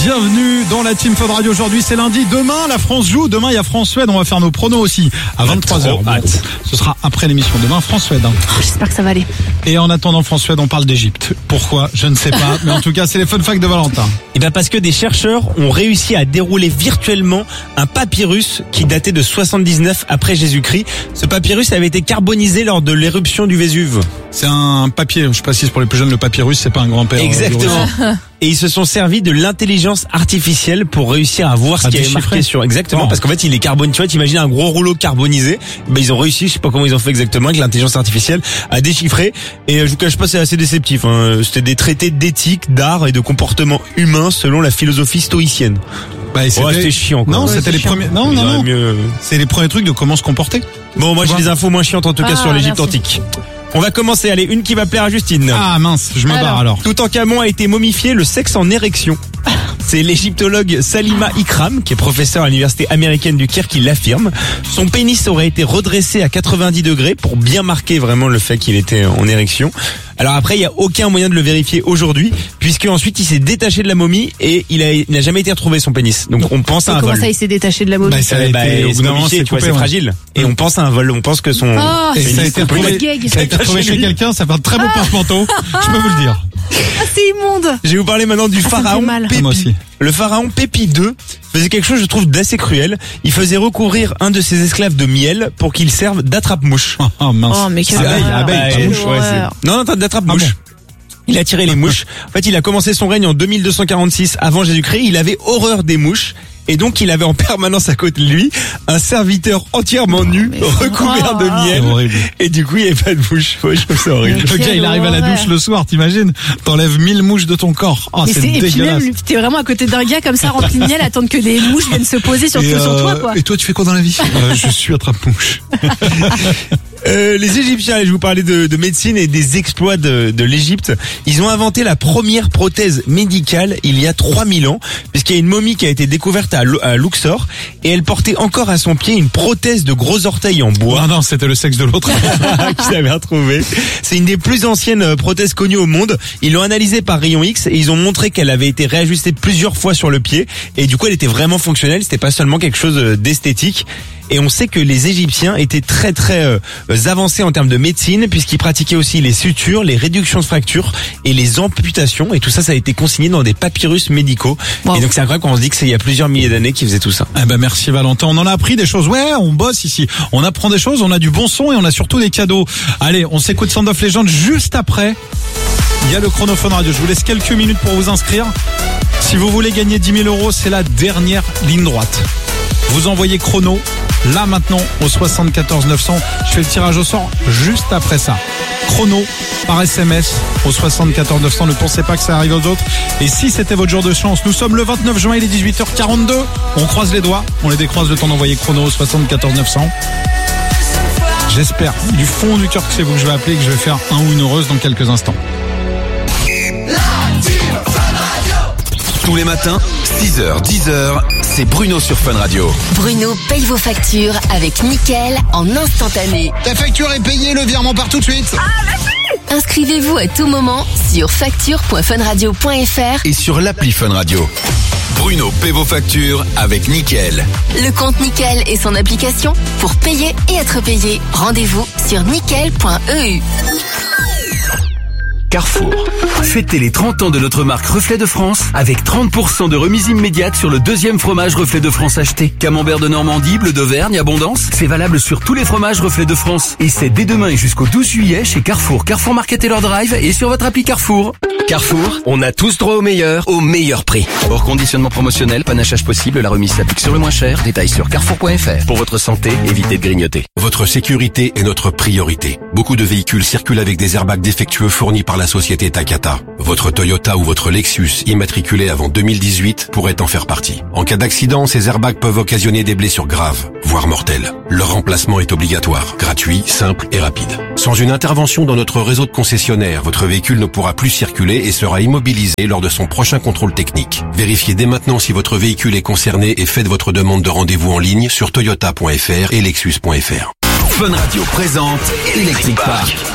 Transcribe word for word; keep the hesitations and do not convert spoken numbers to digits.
Bienvenue dans la Team Fun Radio. Aujourd'hui c'est lundi, demain la France joue, demain il y a France-Suède, on va faire nos pronos aussi à vingt-trois heures. Bon, ce sera après l'émission, demain France-Suède. Hein. Oh, j'espère que ça va aller. Et en attendant France-Suède, on parle d'Égypte. Pourquoi? Je ne sais pas, mais en tout cas c'est les fun facts de Valentin. Et bien parce que des chercheurs ont réussi à dérouler virtuellement un papyrus qui datait de soixante-dix-neuf après Jésus-Christ. Ce papyrus avait été carbonisé lors de l'éruption du Vésuve. C'est un papier, je précise pour les plus jeunes, le papyrus c'est pas un grand-père. Exactement. Et ils se sont servis de l'intelligence artificielle pour réussir à voir ce à qui avait déchiffrer. marqué sur. Exactement, Oh. parce qu'en fait il est carbone. Tu vois, t'imagines un gros rouleau carbonisé. Ben ils ont réussi, je sais pas comment ils ont fait exactement, avec l'intelligence artificielle à déchiffrer. Et euh, je vous cache pas, c'est assez déceptif. Hein. C'était des traités d'éthique, d'art et de comportement humain selon la philosophie stoïcienne. Bah, et Ouais, c'était chiant. Quoi. Non, Ouais, c'était c'est les chiant. premiers. Non, Ils non, auraient non. mieux- C'est les premiers trucs de comment se comporter. Bon, moi Tu j'ai vois. des infos moins chiantes en tout cas Ah, sur l'Égypte merci. antique. On va commencer, allez, une qui va plaire à Justine. Ah mince, je me Alors. barre alors. Toutankhamon a été momifié, le sexe en érection. C'est l'égyptologue Salima Ikram, qui est professeur à l'université américaine du Caire, qui l'affirme. Son pénis aurait été redressé à quatre-vingt-dix degrés pour bien marquer vraiment le fait qu'il était en érection. Alors après, il n'y a aucun moyen de le vérifier aujourd'hui, puisque ensuite il s'est détaché de la momie et il a- il n'a jamais été retrouvé son pénis. Donc on pense à un Comment vol. ça, il s'est détaché de la momie? Bah, ça a Eh été, ben, au c'est bout d'un moment, momifié, c'est tu vois, coupé, c'est ouais. fragile. Et on pense à un vol, on pense que son... Oh, Et ça a c'est été un peu retrouvé, de gag. ça a été retrouvé Chez chez lui. quelqu'un, ça fait un très beau porte-manteau, je peux vous le dire. Ah, c'est immonde. Je vais vous parler maintenant du Ah, ça me fait pharaon mal. Pépi. Moi aussi. Le pharaon Pépi deux faisait quelque chose, je trouve, d'assez cruel. Il faisait recouvrir un de ses esclaves de miel pour qu'il serve d'attrape-mouche. Oh mince. Oh, mais quelle Abeille, horreur. abeille, Ah, pas quelle mouche. horreur. ouais, c'est- Non, non, d'attrape-mouche. Ah Il a tiré les mouches. En fait, il a commencé son règne en deux mille deux cent quarante-six avant Jésus-Christ. Il avait horreur des mouches. Et donc, il avait en permanence à côté de lui un serviteur entièrement nu, mais- recouvert de Oh. miel. C'est horrible. Et du coup, il n'y avait pas de mouches. Ouais, je trouve ça horrible. Le gars, il arrive à la horreur. douche le soir, t'imagines? T'enlèves mille mouches de ton corps. Oh, Mais c'est c'est, et puis dégueulasse. même, t'es vraiment à côté d'un gars comme ça, rempli de miel, attendre que des mouches viennent se poser sur, Et, sur euh, toi, quoi. et toi, tu fais quoi dans la vie? Euh, Je suis attrape-mouche. Euh, les Égyptiens, allez, je vous parlais de, de médecine et des exploits de, de l'Égypte. Ils ont inventé la première prothèse médicale il y a trois mille ans, puisqu'il y a une momie qui a été découverte à, Lu- à Luxor, et elle portait encore à son pied une prothèse de gros orteils en bois. Non, non, c'était le sexe de l'autre. qu'ils avaient retrouvé. C'est une des plus anciennes euh, prothèses connues au monde. Ils l'ont analysée par rayon X et ils ont montré qu'elle avait été réajustée plusieurs fois sur le pied, et du coup elle était vraiment fonctionnelle, c'était pas seulement quelque chose euh, d'esthétique. Et on sait que les Égyptiens étaient très très euh, avancés en termes de médecine, puisqu'ils pratiquaient aussi les sutures, les réductions de fractures et les amputations, et tout ça ça a été consigné dans des papyrus médicaux. Wow. Et donc c'est incroyable quand on se dit que c'est il y a plusieurs milliers d'années qu'ils faisaient tout ça. Eh ben merci Valentin, on en a appris des choses. Ouais, on bosse ici, on apprend des choses, on a du bon son et on a surtout des cadeaux. Allez, on s'écoute Sound of Legend juste après. Il y a le Chronophone Radio, je vous laisse quelques minutes pour vous inscrire. Si vous voulez gagner dix mille euros, c'est la dernière ligne droite. Vous envoyez chrono, là maintenant, au soixante-quatorze neuf cents. Je fais le tirage au sort juste après ça. Chrono par S M S au soixante-quatorze neuf cents. Ne pensez pas que ça arrive aux autres. Et si c'était votre jour de chance, nous sommes le vingt-neuf juin, il est dix-huit heures quarante-deux. On croise les doigts, on les décroise, le temps d'envoyer chrono au soixante-quatorze neuf cents. J'espère du fond du cœur que c'est vous que je vais appeler et que je vais faire un ou une heureuse dans quelques instants. Tous les matins, six heures, dix heures, c'est Bruno sur Fun Radio. Bruno paye vos factures avec Nickel en instantané. Ta facture est payée, le virement part tout de suite. Inscrivez-vous à tout moment sur facture point funradio point fr. Et sur l'appli Fun Radio. Bruno paie vos factures avec Nickel. Le compte Nickel et son application pour payer et être payé. Rendez-vous sur nickel point e u. Carrefour. Fêtez les trente ans de notre marque Reflet de France avec trente pour cent de remise immédiate sur le deuxième fromage Reflet de France acheté. Camembert de Normandie, bleu d'Auvergne, abondance. C'est valable sur tous les fromages Reflet de France. Et c'est dès demain et jusqu'au douze juillet chez Carrefour, Carrefour Market et leur drive et sur votre appli Carrefour. Carrefour, on a tous droit au meilleur, au meilleur prix. Hors conditionnement promotionnel, panachage possible, la remise s'applique sur le moins cher. Détails sur carrefour point fr. Pour votre santé, évitez de grignoter. Votre sécurité est notre priorité. Beaucoup de véhicules circulent avec des airbags défectueux fournis par la société Takata. Votre Toyota ou votre Lexus immatriculé avant deux mille dix-huit pourrait en faire partie. En cas d'accident, ces airbags peuvent occasionner des blessures graves, voire mortelles. Leur remplacement est obligatoire, gratuit, simple et rapide. Sans une intervention dans notre réseau de concessionnaires, votre véhicule ne pourra plus circuler et sera immobilisé lors de son prochain contrôle technique. Vérifiez dès maintenant si votre véhicule est concerné et faites votre demande de rendez-vous en ligne sur toyota point fr et lexus point fr. Fun Radio présente Electric Park.